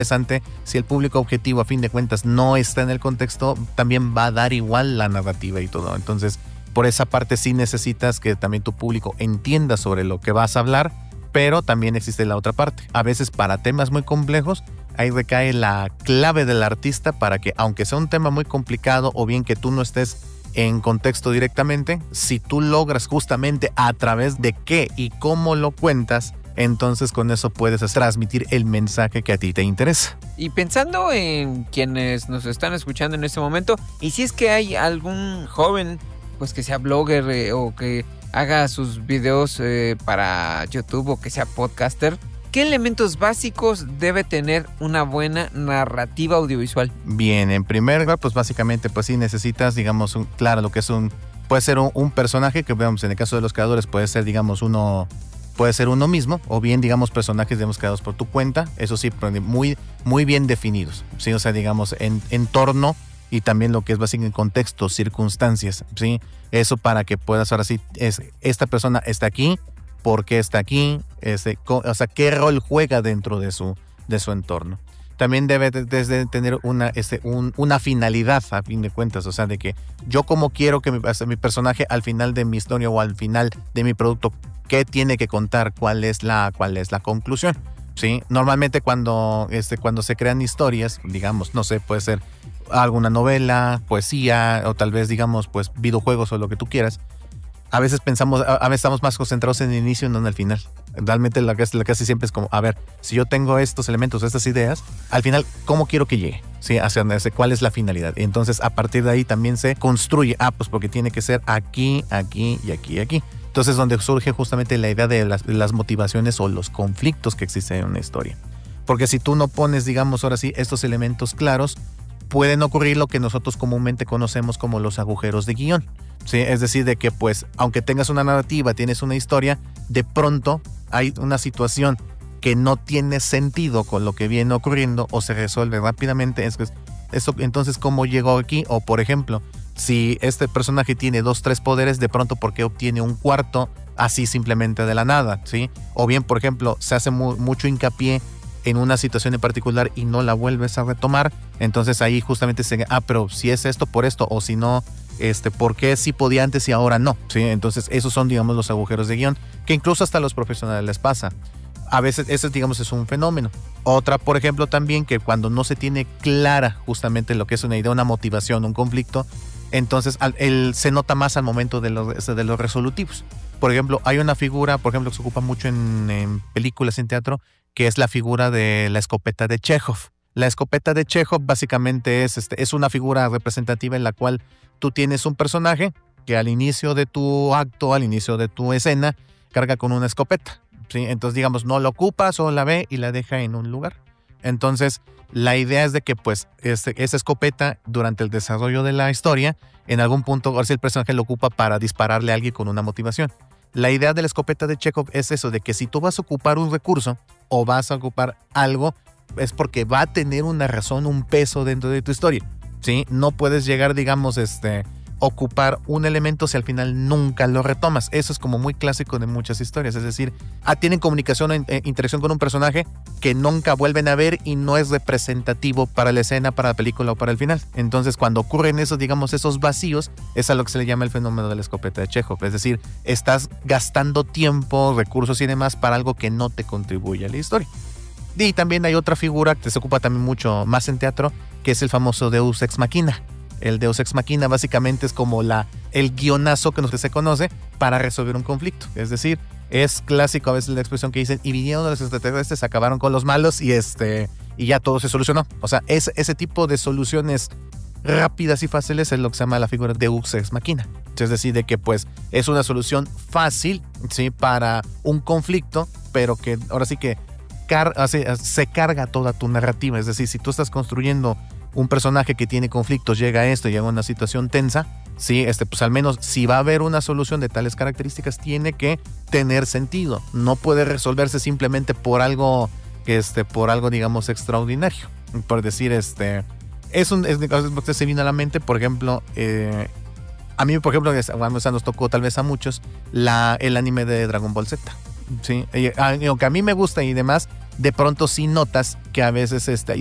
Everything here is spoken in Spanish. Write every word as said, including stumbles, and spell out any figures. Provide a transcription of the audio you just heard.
interesante, si el público objetivo a fin de cuentas no está en el contexto, también va a dar igual la narrativa y todo. Entonces, por esa parte sí necesitas que también tu público entienda sobre lo que vas a hablar, pero también existe la otra parte. A veces para temas muy complejos, ahí recae la clave del artista para que, aunque sea un tema muy complicado o bien que tú no estés en contexto directamente, si tú logras justamente a través de qué y cómo lo cuentas, entonces con eso puedes transmitir el mensaje que a ti te interesa. Y pensando en quienes nos están escuchando en este momento, y si es que hay algún joven pues que sea blogger eh, o que haga sus videos eh, para YouTube o que sea podcaster, ¿qué elementos básicos debe tener una buena narrativa audiovisual? Bien, en primer lugar, pues básicamente pues sí necesitas, digamos, un, claro, lo que es un, puede ser un, un personaje que veamos en el caso de los creadores puede ser, digamos, uno puede ser uno mismo, o bien, digamos, personajes, digamos, creados por tu cuenta, eso sí, muy, muy bien definidos, ¿sí? O sea, digamos, en entorno y también lo que es básicamente contexto, circunstancias, ¿sí? Eso para que puedas, ahora sí, es, esta persona está aquí, ¿por qué está aquí? Este, o sea, ¿qué rol juega dentro de su, de su entorno? También debe de, de tener una, este, un, una finalidad, a fin de cuentas, o sea, de que yo como quiero que mi, mi personaje al final de mi historia o al final de mi producto, ¿qué tiene que contar? ¿Cuál es la, cuál es la conclusión? ¿Sí? Normalmente cuando, este, cuando se crean historias, digamos, no sé, puede ser alguna novela, poesía o tal vez, digamos, pues videojuegos o lo que tú quieras, a veces pensamos, a veces estamos más concentrados en el inicio y no en el final. Realmente la que casi siempre es como, a ver, si yo tengo estos elementos, estas ideas, al final, ¿cómo quiero que llegue? ¿Sí? Hacia cuál es la finalidad. Y entonces, a partir de ahí también se construye, ah, pues porque tiene que ser aquí, aquí y aquí y aquí. Entonces, donde surge justamente la idea de las, de las motivaciones o los conflictos que existen en una historia. Porque si tú no pones, digamos, ahora sí, estos elementos claros, pueden ocurrir lo que nosotros comúnmente conocemos como los agujeros de guión. ¿Sí? Es decir, de que pues, aunque tengas una narrativa, tienes una historia, de pronto hay una situación que no tiene sentido con lo que viene ocurriendo o se resuelve rápidamente. Es que eso, entonces, ¿cómo llegó aquí? O, por ejemplo, si este personaje tiene dos, tres poderes, de pronto, ¿por qué obtiene un cuarto así simplemente de la nada? ¿Sí? O bien, por ejemplo, se hace mu- mucho hincapié en una situación en particular y no la vuelves a retomar, entonces ahí justamente se, ah, pero si es esto por esto, o si no, este, ¿por qué sí podía antes y ahora no? ¿Sí? Entonces esos son, digamos, los agujeros de guión, que incluso hasta a los profesionales les pasa. A veces ese, digamos, es un fenómeno. Otra, por ejemplo, también que cuando no se tiene clara justamente lo que es una idea, una motivación, un conflicto, entonces al, el, se nota más al momento de los, de los resolutivos. Por ejemplo, hay una figura, por ejemplo, que se ocupa mucho en, en películas, en teatro, que es la figura de la escopeta de Chekhov. La escopeta de Chekhov básicamente es, este, es una figura representativa en la cual tú tienes un personaje que al inicio de tu acto, al inicio de tu escena, carga con una escopeta, ¿sí? Entonces, digamos, no la ocupa, solo la ve y la deja en un lugar. Entonces, la idea es de que pues este, esa escopeta, durante el desarrollo de la historia, en algún punto, ahora sí el personaje lo ocupa para dispararle a alguien con una motivación. La idea de la escopeta de Chekhov es eso, de que si tú vas a ocupar un recurso o vas a ocupar algo, es porque va a tener una razón, un peso dentro de tu historia, ¿sí? No puedes llegar, digamos, este, ocupar un elemento si al final nunca lo retomas. Eso es como muy clásico de muchas historias, es decir, ah, tienen comunicación o eh, interacción con un personaje que nunca vuelven a ver y no es representativo para la escena, para la película o para el final. Entonces, cuando ocurren esos, digamos, esos vacíos, es a lo que se le llama el fenómeno de la escopeta de Chekhov. Es decir, estás gastando tiempo, recursos y demás para algo que no te contribuye a la historia. Y también hay otra figura que se ocupa también mucho más en teatro, que es el famoso Deus Ex Machina. El Deus Ex Machina básicamente es como la, el guionazo que se conoce para resolver un conflicto. Es decir, es clásico a veces la expresión que dicen, y vinieron los extraterrestres, acabaron con los malos y, este, y ya todo se solucionó. O sea, es, ese tipo de soluciones rápidas y fáciles es lo que se llama la figura Deus Ex Machina. Es decir, de que pues es una solución fácil, ¿sí? Para un conflicto, pero que ahora sí que car- se carga toda tu narrativa. Es decir, si tú estás construyendo un personaje que tiene conflictos, llega a esto, llega a una situación tensa, sí, este, pues al menos si va a haber una solución de tales características, tiene que tener sentido. No puede resolverse simplemente por algo, este, por algo, digamos, extraordinario. Por decir, este, es un, es, es, se vino a la mente, por ejemplo, eh, a mí, por ejemplo, bueno, o sea, nos tocó tal vez a muchos la, el anime de Dragon Ball Z. Sí, y, aunque a mí me gusta y demás, de pronto sí notas que a veces este,